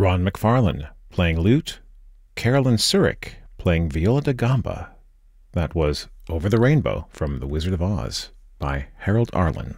Ron McFarlane playing lute, Carolyn Surik playing viola da gamba. That was Over the Rainbow from The Wizard of Oz by Harold Arlen.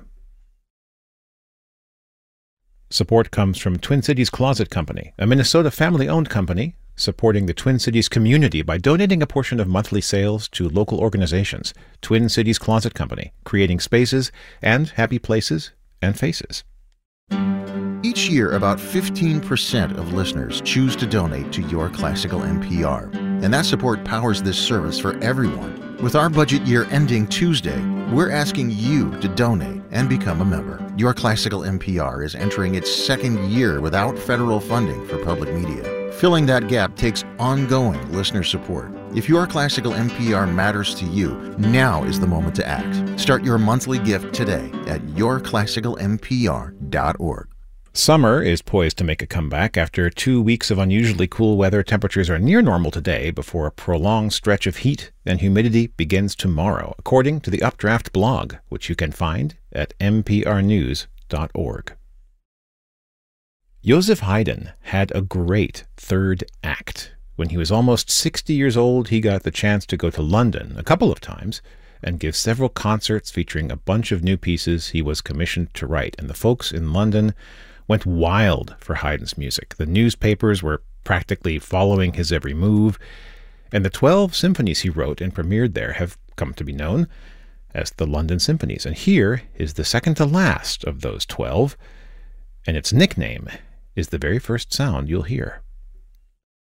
Support comes from Twin Cities Closet Company, a Minnesota family-owned company supporting the Twin Cities community by donating a portion of monthly sales to local organizations. Twin Cities Closet Company, creating spaces and happy places and faces. Each year, about 15% of listeners choose to donate to Your Classical NPR, and that support powers this service for everyone. With our budget year ending Tuesday, we're asking you to donate and become a member. Your Classical NPR is entering its second year without federal funding for public media. Filling that gap takes ongoing listener support. If Your Classical NPR matters to you, now is the moment to act. Start your monthly gift today at yourclassicalnpr.org. Summer is poised to make a comeback after 2 weeks of unusually cool weather. Temperatures are near normal today before a prolonged stretch of heat and humidity begins tomorrow, according to the Updraft blog, which you can find at mprnews.org. Joseph Haydn had a great third act. When he was almost 60 years old, he got the chance to go to London a couple of times and give several concerts featuring a bunch of new pieces he was commissioned to write. And the folks in London went wild for Haydn's music. The newspapers were practically following his every move, and the 12 symphonies he wrote and premiered there have come to be known as the London Symphonies. And here is the second to last of those 12, and its nickname is the very first sound you'll hear.